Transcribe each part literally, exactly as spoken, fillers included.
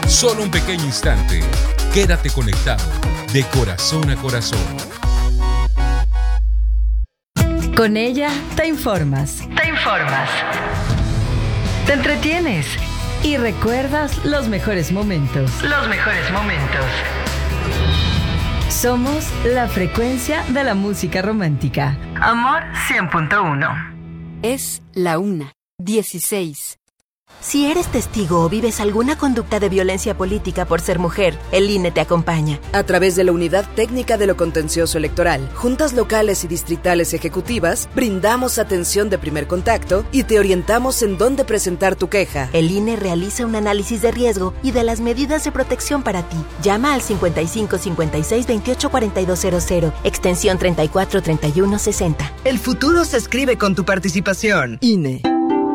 Solo un pequeño instante. Quédate conectado de corazón a corazón. Con ella te informas. Te informas. Te entretienes. Y recuerdas los mejores momentos. Los mejores momentos. Somos la frecuencia de la música romántica. Amor cien punto uno. Es la una, dieciséis. Si eres testigo o vives alguna conducta de violencia política por ser mujer, el I N E te acompaña. A través de la Unidad Técnica de lo Contencioso Electoral, juntas locales y distritales ejecutivas, brindamos atención de primer contacto y te orientamos en dónde presentar tu queja. El I N E realiza un análisis de riesgo y de las medidas de protección para ti. Llama al cincuenta y cinco cincuenta y seis veintiocho cuarenta y dos cero cero, extensión treinta y cuatro treinta y uno sesenta. El futuro se escribe con tu participación. I N E.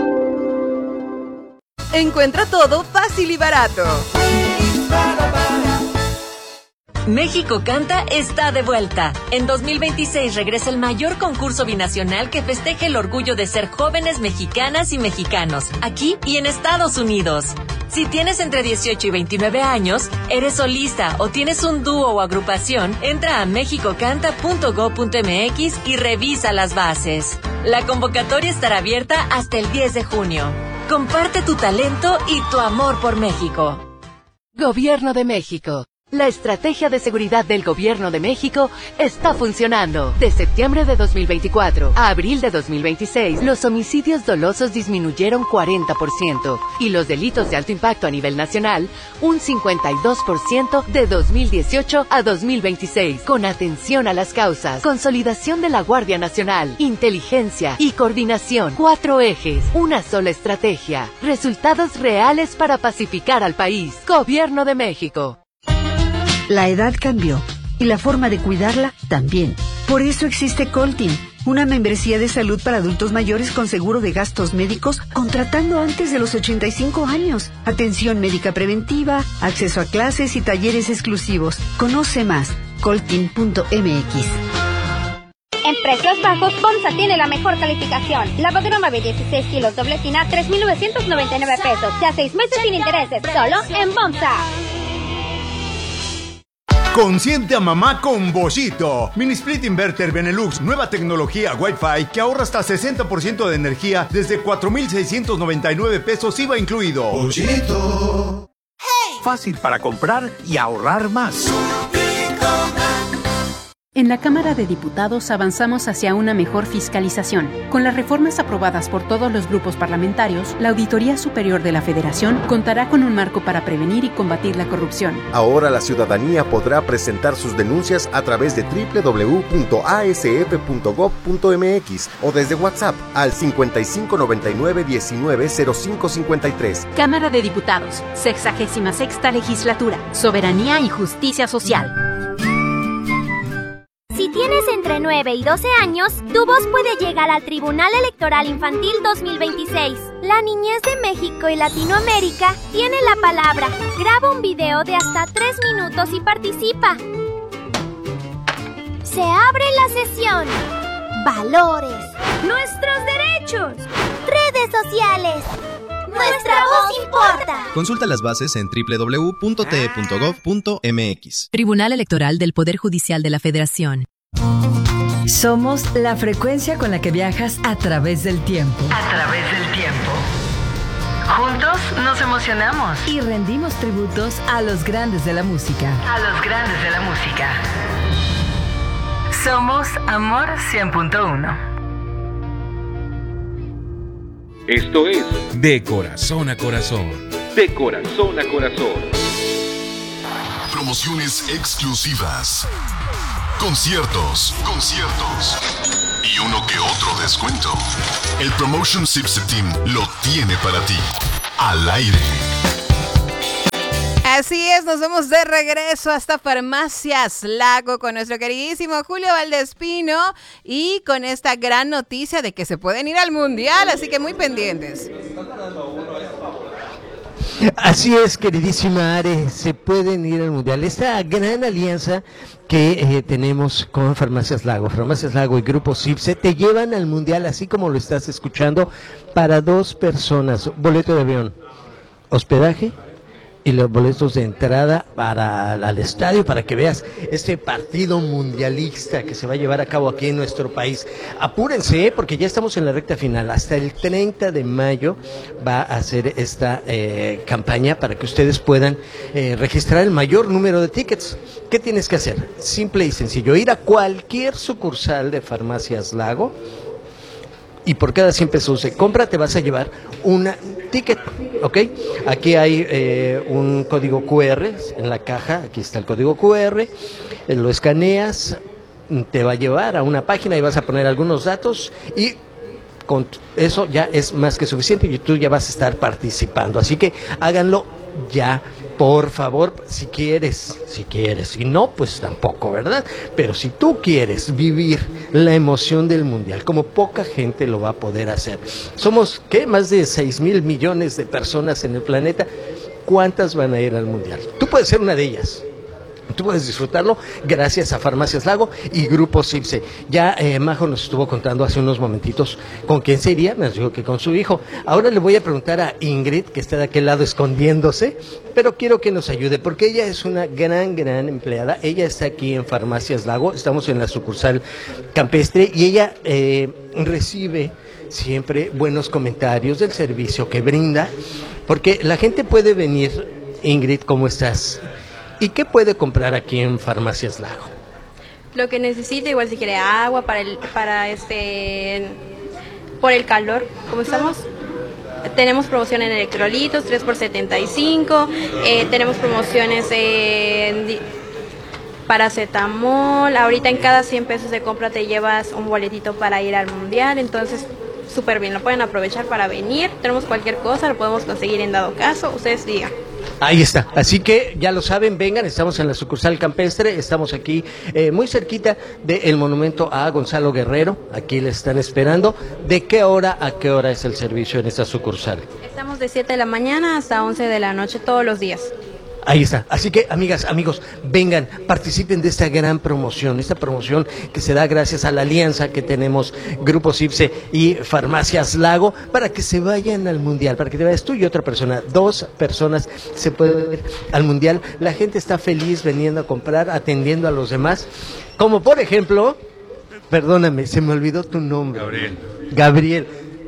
Encuentra todo fácil y barato. México Canta está de vuelta. En dos mil veintiséis regresa el mayor concurso binacional que festeje el orgullo de ser jóvenes mexicanas y mexicanos, aquí y en Estados Unidos. Si tienes entre dieciocho y veintinueve años, eres solista o tienes un dúo o agrupación, entra a mexico canta punto gob punto eme equis y revisa las bases. La convocatoria estará abierta hasta el diez de junio. Comparte tu talento y tu amor por México. Gobierno de México. La estrategia de seguridad del Gobierno de México está funcionando. De septiembre de dos mil veinticuatro a abril de dos mil veintiséis, los homicidios dolosos disminuyeron cuarenta por ciento y los delitos de alto impacto a nivel nacional un cincuenta y dos por ciento de dos mil dieciocho a dos mil veintiséis. Con atención a las causas, consolidación de la Guardia Nacional, inteligencia y coordinación. Cuatro ejes, una sola estrategia. Resultados reales para pacificar al país. Gobierno de México. La edad cambió y la forma de cuidarla también. Por eso existe Coltin, una membresía de salud para adultos mayores con seguro de gastos médicos contratando antes de los ochenta y cinco años. Atención médica preventiva, acceso a clases y talleres exclusivos. Conoce más, coltin punto eme equis. En precios bajos, Bomsa tiene la mejor calificación. Lavadora de dieciséis kilos doble tina, tres mil novecientos noventa y nueve pesos. Ya seis meses sin intereses, solo en Bomsa. Consiente a mamá con Boschito. Mini Split Inverter Benelux, nueva tecnología Wi-Fi que ahorra hasta sesenta por ciento de energía desde cuatro mil seiscientos noventa y nueve pesos I V A incluido. Boschito. Hey. Fácil para comprar y ahorrar más. En la Cámara de Diputados avanzamos hacia una mejor fiscalización. Con las reformas aprobadas por todos los grupos parlamentarios, la Auditoría Superior de la Federación contará con un marco para prevenir y combatir la corrupción. Ahora la ciudadanía podrá presentar sus denuncias a través de doble u doble u doble u punto a ese efe punto gob punto eme equis o desde WhatsApp al cincuenta y cinco noventa y nueve diecinueve cero cinco cincuenta y tres. Cámara de Diputados, sexagésima sexta legislatura, soberanía y justicia social. Si tienes entre nueve y doce años, tu voz puede llegar al Tribunal Electoral Infantil dos mil veintiséis. La niñez de México y Latinoamérica tiene la palabra. Graba un video de hasta tres minutos y participa. Se abre la sesión. Valores. Nuestros derechos. Redes sociales. Nuestra voz importa. Consulta las bases en doble u doble u doble u punto te punto gob punto eme equis. Tribunal Electoral del Poder Judicial de la Federación. Somos la frecuencia con la que viajas a través del tiempo. A través del tiempo. Juntos nos emocionamos y rendimos tributos a los grandes de la música. A los grandes de la música. Somos Amor cien punto uno. Esto es De Corazón a Corazón. De Corazón a Corazón. Promociones exclusivas. Conciertos, conciertos. Y uno que otro descuento. El Promotion Sipse Team lo tiene para ti. Al aire. Así es, nos vamos de regreso hasta Farmacias Lago con nuestro queridísimo Julio Valdespino y con esta gran noticia de que se pueden ir al Mundial, así que muy pendientes. Así es, queridísima Are, se pueden ir al Mundial. Esta gran alianza que eh, tenemos con Farmacias Lago, Farmacias Lago y Grupo Sipse te llevan al Mundial, así como lo estás escuchando, para dos personas, boleto de avión, hospedaje, y los boletos de entrada para al estadio para que veas este partido mundialista que se va a llevar a cabo aquí en nuestro país. Apúrense, ¿eh? Porque ya estamos en la recta final. Hasta el treinta de mayo va a hacer esta eh, campaña para que ustedes puedan eh, registrar el mayor número de tickets. ¿Qué tienes que hacer? Simple y sencillo, ir a cualquier sucursal de Farmacias Lago y por cada cien pesos de compra te vas a llevar una ticket, ¿ok? Aquí hay eh, un código cu erre en la caja, aquí está el código cu erre, eh, lo escaneas, te va a llevar a una página y vas a poner algunos datos y con eso ya es más que suficiente y tú ya vas a estar participando, así que háganlo ya, por favor, si quieres, si quieres, si no, pues tampoco, ¿verdad? Pero si tú quieres vivir la emoción del mundial, como poca gente lo va a poder hacer. Somos, ¿qué? Más de seis mil millones de personas en el planeta. ¿Cuántas van a ir al mundial? Tú puedes ser una de ellas. Tú puedes disfrutarlo gracias a Farmacias Lago y Grupo Cipse. Ya eh, Majo nos estuvo contando hace unos momentitos con quién se iría, nos dijo que con su hijo. Ahora le voy a preguntar a Ingrid, que está de aquel lado escondiéndose, pero quiero que nos ayude, porque ella es una gran, gran empleada. Ella está aquí en Farmacias Lago, estamos en la sucursal campestre, y ella eh, recibe siempre buenos comentarios del servicio que brinda, porque la gente puede venir. Ingrid, ¿cómo estás? ¿Y qué puede comprar aquí en Farmacias Lago? Lo que necesite, igual si quiere agua para el, para este, por el calor, como estamos, tenemos promoción en electrolitos, tres por setenta y cinco, eh, tenemos promociones en paracetamol, ahorita en cada cien pesos de compra te llevas un boletito para ir al mundial, entonces súper bien, lo pueden aprovechar para venir, tenemos cualquier cosa, lo podemos conseguir en dado caso, ustedes digan. Ahí está, así que ya lo saben, vengan, estamos en la sucursal campestre, estamos aquí eh, muy cerquita del monumento a Gonzalo Guerrero, aquí le están esperando. ¿De qué hora a qué hora es el servicio en esta sucursal? Estamos de siete de la mañana hasta once de la noche todos los días. Ahí está, así que amigas, amigos, vengan, participen de esta gran promoción, esta promoción que se da gracias a la alianza que tenemos Grupo Cipse y Farmacias Lago, para que se vayan al mundial, para que te vayas tú y otra persona, dos personas se pueden ir al mundial. La gente está feliz veniendo a comprar, atendiendo a los demás, como por ejemplo, perdóname, se me olvidó tu nombre. Gabriel. Gabriel.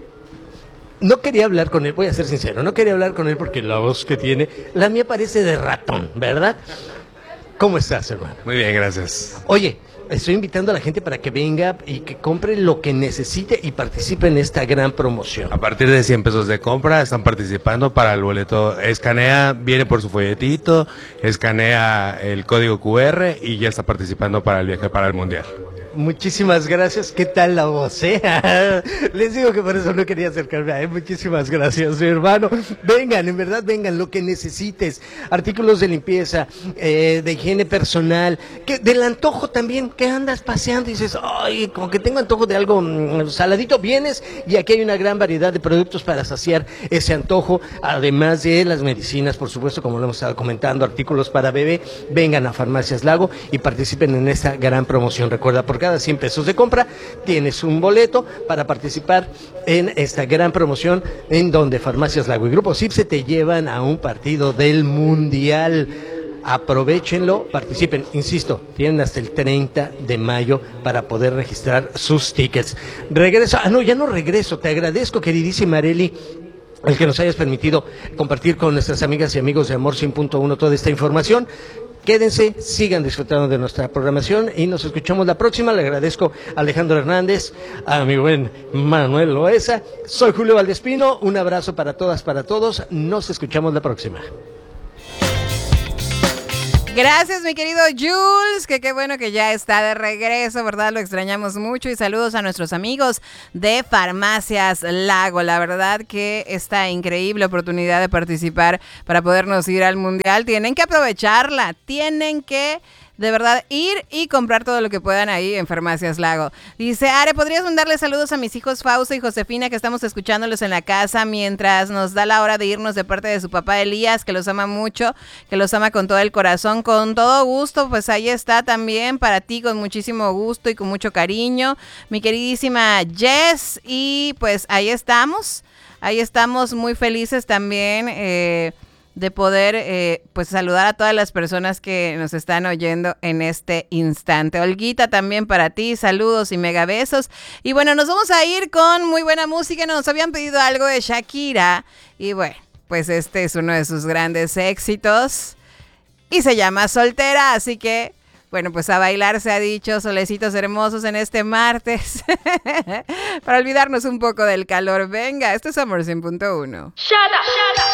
No quería hablar con él, voy a ser sincero, no quería hablar con él porque la voz que tiene, la mía parece de ratón, ¿verdad? ¿Cómo estás, hermano? Muy bien, gracias. Oye, estoy invitando a la gente para que venga y que compre lo que necesite y participe en esta gran promoción. A partir de cien pesos de compra están participando para el boleto. Escanea, viene por su folletito, escanea el código cu erre y ya está participando para el viaje para el mundial. Muchísimas gracias. ¿Qué tal la voz, eh? Les digo que por eso no quería acercarme a él. Muchísimas gracias, mi hermano. Vengan, en verdad, vengan, lo que necesites. Artículos de limpieza, eh, de higiene personal, que del antojo también, que andas paseando y dices, ay, como que tengo antojo de algo mmm, saladito, vienes y aquí hay una gran variedad de productos para saciar ese antojo, además de las medicinas, por supuesto, como lo hemos estado comentando, artículos para bebé. Vengan a Farmacias Lago y participen en esta gran promoción. Recuerda, por cada cien pesos de compra tienes un boleto para participar en esta gran promoción en donde Farmacias Lago y Grupo Cipse te llevan a un partido del mundial. Aprovéchenlo, participen, insisto, tienen hasta el treinta de mayo para poder registrar sus tickets. Regreso, ah no, ya no regreso, te agradezco, queridísima Arely, el que nos hayas permitido compartir con nuestras amigas y amigos de Amor cien punto uno toda esta información. Quédense, sigan disfrutando de nuestra programación y nos escuchamos la próxima. Le agradezco a Alejandro Hernández, a mi buen Manuel Loesa. Soy Julio Valdespino, un abrazo para todas, para todos. Nos escuchamos la próxima. Gracias, mi querido Jules, que qué bueno que ya está de regreso, ¿verdad? Lo extrañamos mucho y saludos a nuestros amigos de Farmacias Lago. La verdad que esta increíble oportunidad de participar para podernos ir al mundial, tienen que aprovecharla, tienen que de verdad ir y comprar todo lo que puedan ahí en Farmacias Lago. Dice, Are, ¿podrías mandarle saludos a mis hijos Fausto y Josefina, que estamos escuchándolos en la casa mientras nos da la hora de irnos, de parte de su papá Elías, que los ama mucho, que los ama con todo el corazón? Con todo gusto, pues ahí está también para ti, con muchísimo gusto y con mucho cariño, mi queridísima Jess. Y pues ahí estamos, ahí estamos muy felices también, eh, de poder eh, pues saludar a todas las personas que nos están oyendo en este instante. Olguita, también para ti, saludos y mega besos. Y bueno, nos vamos a ir con muy buena música. Nos habían pedido algo de Shakira y bueno, pues este es uno de sus grandes éxitos y se llama Soltera, así que bueno, pues a bailar se ha dicho, solecitos hermosos en este martes, para olvidarnos un poco del calor. Venga, esto es Amor cien punto uno. Shut up, shut up.